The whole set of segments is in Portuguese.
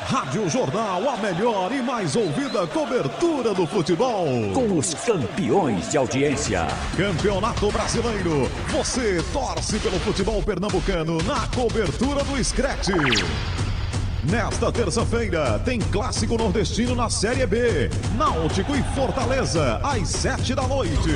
Rádio Jornal, a melhor e mais ouvida cobertura do futebol. Com os campeões de audiência. Campeonato Brasileiro. Você torce pelo futebol pernambucano na cobertura do Scratch. Nesta terça-feira, tem Clássico Nordestino na Série B. Náutico e Fortaleza, às 7 da noite.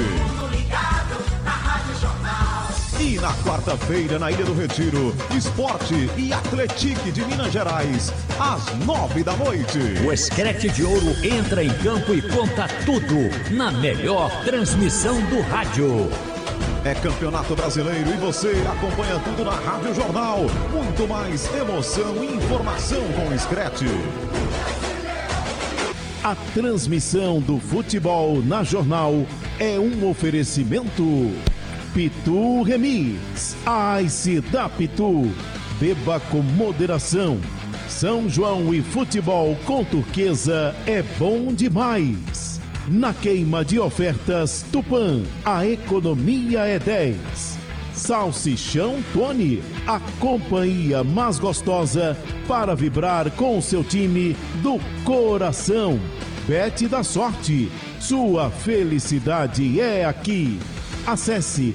E na quarta-feira, na Ilha do Retiro, Sport e Atlético de Minas Gerais, às 9 da noite. O Scratch de Ouro entra em campo e conta tudo na melhor transmissão do rádio. É Campeonato Brasileiro e você acompanha tudo na Rádio Jornal. Muito mais emoção e informação com o Scratch. A transmissão do futebol na Jornal é um oferecimento Pitu Remix, Ice da Pitu. Beba com moderação. São João e futebol com Turquesa é bom demais. Na queima de ofertas Tupã, a economia é 10. Salsichão Tony, a companhia mais gostosa para vibrar com o seu time do coração. Bet da Sorte, sua felicidade é aqui. Acesse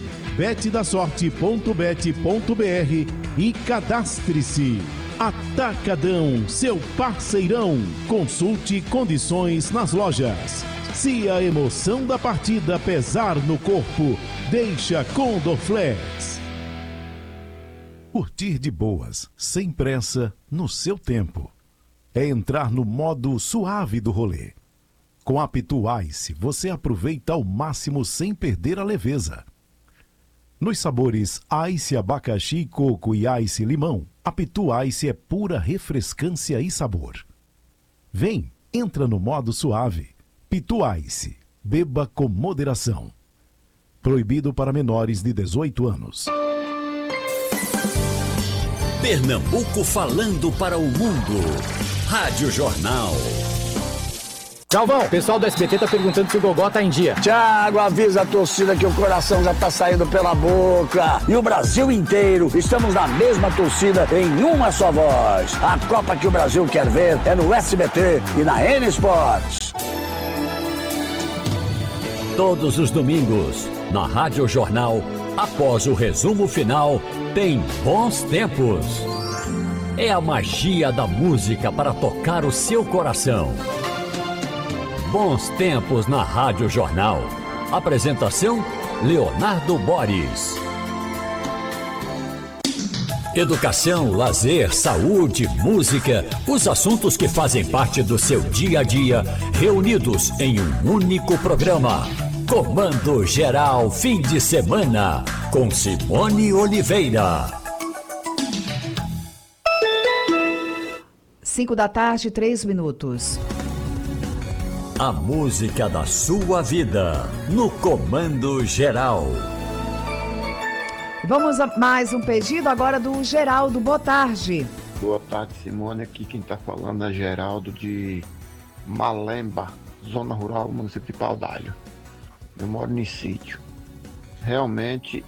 betdasorte.bet.br e cadastre-se. Atacadão, seu parceirão. Consulte condições nas lojas. Se a emoção da partida pesar no corpo, deixa com Dorflex. Curtir de boas, sem pressa, no seu tempo. É entrar no modo suave do rolê. Com a Pitu Ice, você aproveita ao máximo sem perder a leveza. Nos sabores Ice Abacaxi, Coco e Ice Limão, a Pitu Ice é pura refrescância e sabor. Vem, entra no modo suave. Pitu Ice, beba com moderação. Proibido para menores de 18 anos. Pernambuco falando para o mundo. Rádio Jornal. Galvão, o pessoal do SBT tá perguntando se o Gogó tá em dia. Thiago, avisa a torcida que o coração já tá saindo pela boca. E o Brasil inteiro, estamos na mesma torcida em uma só voz. A Copa que o Brasil quer ver é no SBT e na N Sports. Todos os domingos, na Rádio Jornal, após o resumo final, tem Bons Tempos. É a magia da música para tocar o seu coração. Bons Tempos na Rádio Jornal. Apresentação, Leonardo Boris. Educação, lazer, saúde, música, os assuntos que fazem parte do seu dia a dia, reunidos em um único programa. Comando Geral Fim de Semana, com Simone Oliveira. 5:03. A música da sua vida, no Comando Geral. Vamos a mais um pedido agora do Geraldo. Boa tarde. Boa tarde, Simone. Aqui quem está falando é Geraldo de Malemba, zona rural, município de Paudalho. Eu moro em sítio. Realmente,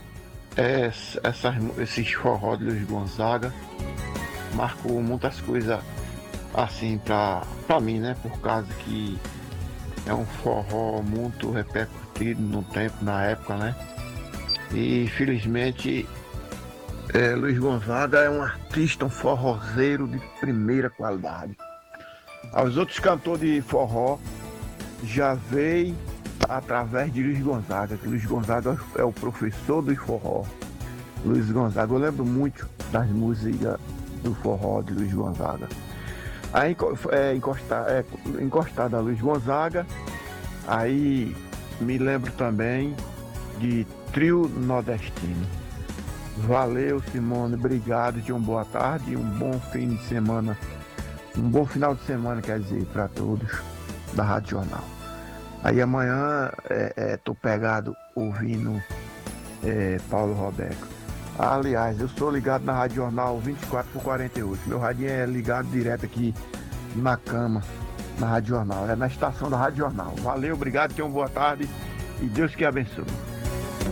esse forró de Luiz Gonzaga marcou muitas coisas assim pra mim, né? Por causa que é um forró muito repercutido no tempo, na época, né? E felizmente Luiz Gonzaga é um artista, um forrozeiro de primeira qualidade. Os outros cantores de forró já veio através de Luiz Gonzaga, que Luiz Gonzaga é o professor do forró. Luiz Gonzaga, eu lembro muito das músicas do forró de Luiz Gonzaga. Aí encostado a Luiz Gonzaga, aí me lembro também de Trio Nordestino. Valeu, Simone, obrigado, de uma boa tarde e um bom fim de semana, um bom final de semana, quer dizer, para todos da Rádio Jornal. Aí amanhã tô pegado ouvindo Paulo Roberto. Aliás, eu sou ligado na Rádio Jornal 24/48. Meu radinho é ligado direto aqui na cama, na Rádio Jornal. É na estação da Rádio Jornal. Valeu, obrigado, tenham uma boa tarde e Deus que abençoe.